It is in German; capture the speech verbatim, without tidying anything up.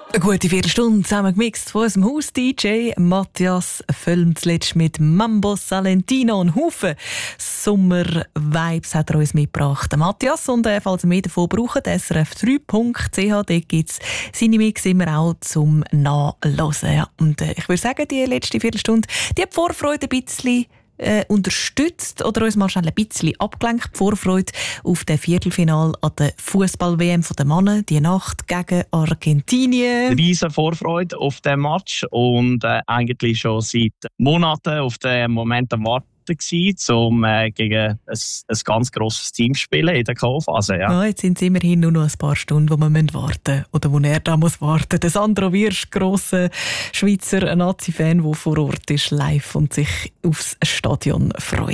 Eine gute Viertelstunde zusammen gemixt von unserem Haus-D J Matthias Völlm, zuletzt mit Mambo Salentino und Haufen Sommer-Vibes hat er uns mitgebracht. Matthias, und äh, falls ihr mehr davon braucht, s r f drei punkt c h, dort gibt es seine Mix immer auch zum Nachhören. Ja, und äh, ich würde sagen, die letzte Viertelstunde, die hat die Vorfreude ein bisschen Äh, unterstützt oder uns mal schnell ein bisschen abgelenkt. Die Vorfreude auf das Viertelfinale an der Fußball-W M der Männer, die Nacht gegen Argentinien. Riesen Vorfreude auf den Match und äh, eigentlich schon seit Monaten auf den Moment am Warten gewesen, um äh, gegen ein, ein ganz grosses Team zu spielen in der K O-Phase. Ja. Ja, jetzt sind es immerhin nur noch ein paar Stunden, wo man warten müssen. Oder wo er da muss warten. Der Sandro Wirsch, grosser Schweizer Nazi-Fan, der vor Ort ist, live und sich aufs Stadion freut.